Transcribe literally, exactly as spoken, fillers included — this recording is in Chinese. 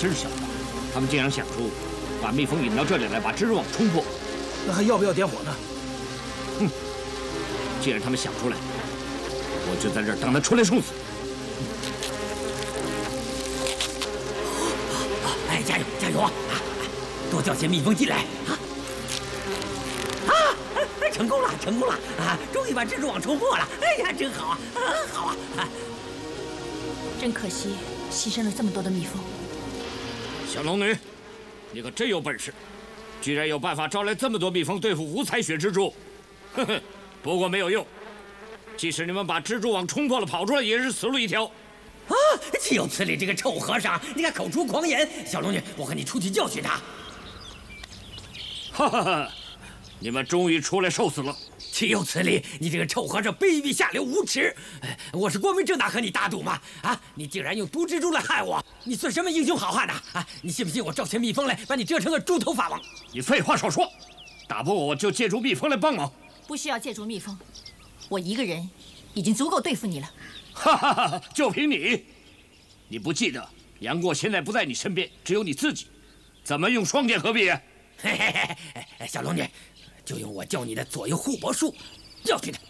真是小子，他们竟然想出把蜜蜂引到这里来，把蜘蛛网冲破。 那还要不要点火呢？ 哼，既然他们想出来，我就在这儿等他出来送死。 哎，加油加油啊！多叫些蜜蜂进来啊！啊，成功了成功了啊！终于把蜘蛛网冲破了！哎呀，真好啊！啊，好啊！啊真可惜，牺牲了这么多的蜜蜂。 小龙女，你可真有本事，居然有办法招来这么多蜜蜂对付五彩雪蜘蛛。呵呵，不过没有用，即使你们把蜘蛛网冲破了跑出来，也是死路一条。 啊！岂有此理！这个臭和尚，你敢口出狂言！小龙女，我和你出去教训他。 哈哈哈！你们终于出来受死了！ 岂有此理！你这个臭和尚，卑鄙下流无耻！我是光明正大和你打赌吗？啊！你竟然用毒蜘蛛来害我！你算什么英雄好汉呐？啊！你信不信我招些蜜蜂来把你蛰成个猪头法王？ 你废话少说，打不过我就借助蜜蜂来帮忙。 不需要借助蜜蜂，我一个人已经足够对付你了。 哈哈哈！就凭你，你不记得杨过现在不在你身边，只有你自己，怎么用双剑合璧啊？ 嘿嘿嘿，小龙女，就用我教你的左右互搏术，教训他。